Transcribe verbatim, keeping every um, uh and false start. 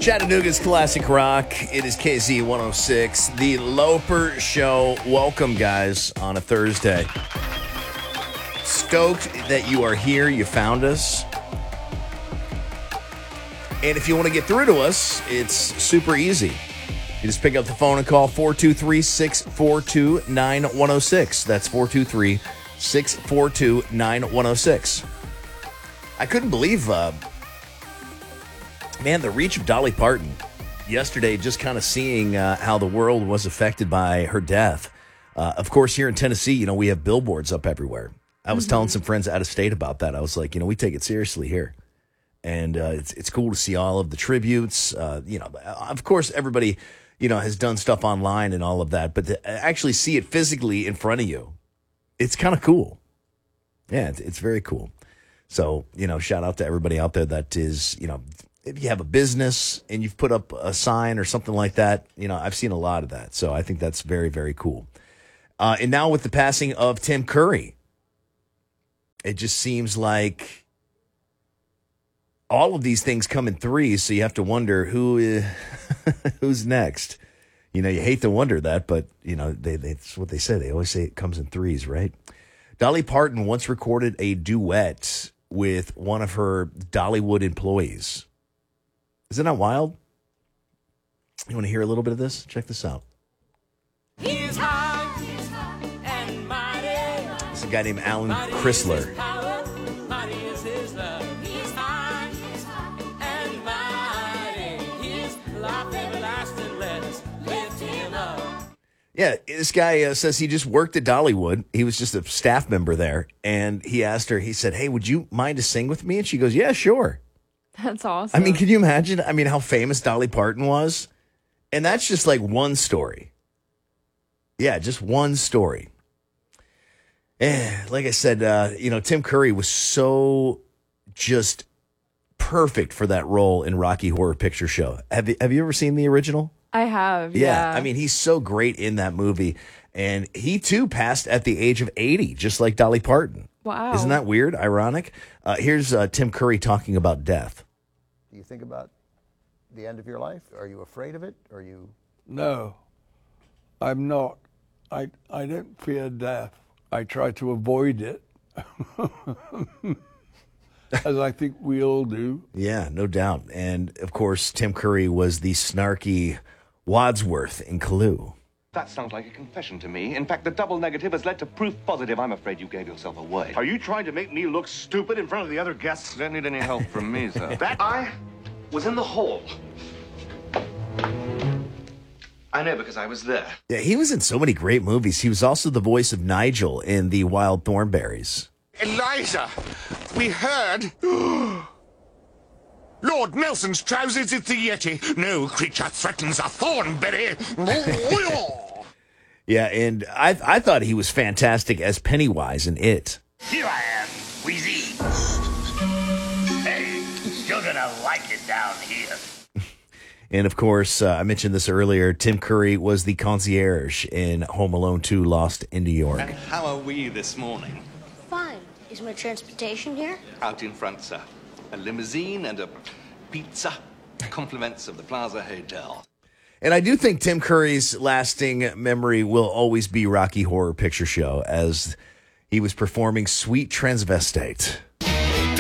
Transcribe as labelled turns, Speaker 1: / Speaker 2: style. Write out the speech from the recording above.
Speaker 1: Chattanooga's Classic Rock. It is K Z one oh six, the Loper Show. Welcome, guys, on a Thursday. Stoked that you are here. You found us. And if you want to get through to us, it's super easy. You just pick up the phone and call four two three, six four two, nine one oh six. That's four two three, six four two, nine one oh six. I couldn't believe... Uh, Man, the reach of Dolly Parton yesterday, just kind of seeing uh, how the world was affected by her death. Uh, of course, here in Tennessee, you know, we have billboards up everywhere. I was mm-hmm. telling some friends out of state about that. I was like, you know, we take it seriously here. And uh, it's it's cool to see all of the tributes. Uh, you know, of course, everybody, you know, has done stuff online and all of that. But to actually see it physically in front of you, it's kind of cool. Yeah, it's, it's very cool. So, you know, shout out to everybody out there that is, you know, if you have a business and you've put up a sign or something like that, you know, I've seen a lot of that. So I think that's very, very cool. Uh, and now with the passing of Tim Curry, it just seems like all of these things come in threes. So you have to wonder who is, who's next. You know, you hate to wonder that, but, you know, they, they, that's what they say. They always say it comes in threes, right? Dolly Parton once recorded a duet with one of her Dollywood employees. Isn't that wild? You want to hear a little bit of this? Check this out. He's high and mighty. It's a guy named Alan Chrysler. Yeah, this guy uh, says he just worked at Dollywood. He was just a staff member there. And he asked her, he said, hey, would you mind to sing with me? And she goes, yeah, sure.
Speaker 2: That's awesome.
Speaker 1: I mean, can you imagine? I mean, how famous Dolly Parton was? And that's just like one story. Yeah, just one story. And like I said, uh, you know, Tim Curry was so just perfect for that role in Rocky Horror Picture Show. Have you, have you ever seen the original?
Speaker 2: I have, yeah.
Speaker 1: Yeah, I mean, he's so great in that movie. And he, too, passed at the age of eighty, just like Dolly Parton.
Speaker 2: Wow.
Speaker 1: Isn't that weird? Ironic? Uh, here's uh, Tim Curry talking about death.
Speaker 3: Do you think about the end of your life? Are you afraid of it? Are you...
Speaker 4: No, I'm not. I, I don't fear death. I try to avoid it. As I think we all do.
Speaker 1: Yeah, no doubt. And, of course, Tim Curry was the snarky Wadsworth in Clue.
Speaker 5: That sounds like a confession to me. In fact, the double negative has led to proof positive. I'm afraid you gave yourself away.
Speaker 6: Are you trying to make me look stupid in front of the other guests?
Speaker 5: Don't need any help from me, sir.
Speaker 6: That I was in the hole.
Speaker 5: I know because I was there.
Speaker 1: Yeah, he was in so many great movies. He was also the voice of Nigel in The Wild Thornberrys.
Speaker 6: Eliza, we heard... Lord Nelson's trousers, it's a Yeti. No creature threatens a Thornberry.
Speaker 1: Yeah, and I I thought he was fantastic as Pennywise in It.
Speaker 7: Here I am, Wheezy. Hey, you're gonna like it down here.
Speaker 1: And, of course, uh, I mentioned this earlier, Tim Curry was the concierge in Home Alone two, Lost in New York.
Speaker 5: And how are we this morning?
Speaker 8: Fine. Is my transportation here?
Speaker 5: Out in front, sir. A limousine and a pizza. Compliments of the Plaza Hotel.
Speaker 1: And I do think Tim Curry's lasting memory will always be Rocky Horror Picture Show, as he was performing Sweet Transvestite.